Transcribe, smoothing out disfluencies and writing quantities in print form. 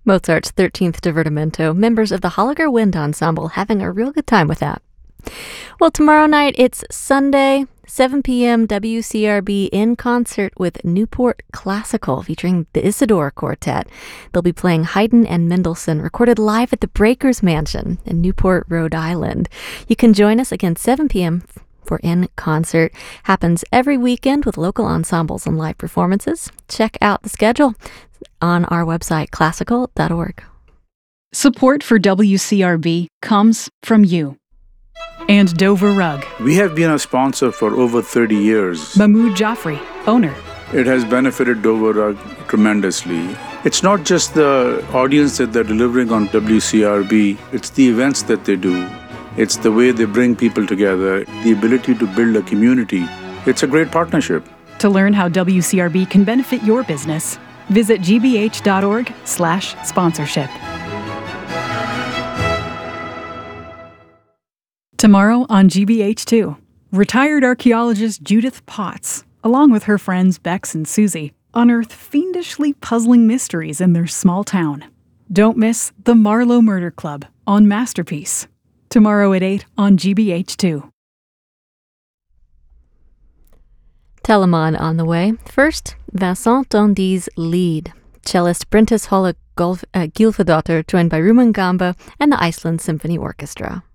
Mozart's 13th Divertimento, members of the Holliger Wind Ensemble having a real good time with that. Well, tomorrow night, it's Sunday, 7 p.m. WCRB in concert with Newport Classical featuring the Isidore Quartet. They'll be playing Haydn and Mendelssohn, recorded live at the Breakers Mansion in Newport, Rhode Island. You can join us again 7 p.m. for In Concert. Happens every weekend with local ensembles and live performances. Check out the schedule on our website, classical.org. Support for WCRB comes from you. And Dover Rug. We have been a sponsor for over 30 years. Mahmoud Jaffrey, owner. It has benefited Dover Rug tremendously. It's not just the audience that they're delivering on WCRB, it's the events that they do. It's the way they bring people together, the ability to build a community. It's a great partnership. To learn how WCRB can benefit your business, visit gbh.org/sponsorship. Tomorrow on GBH2, retired archaeologist Judith Potts, along with her friends Bex and Susie, unearth fiendishly puzzling mysteries in their small town. Don't miss The Marlowe Murder Club on Masterpiece. Tomorrow at 8 on GBH2. Telemann on the way. First, Vincent Dondi's Lead. Cellist Bryntys Holle Gylfadóttir, joined by Rumen Gamba and the Iceland Symphony Orchestra.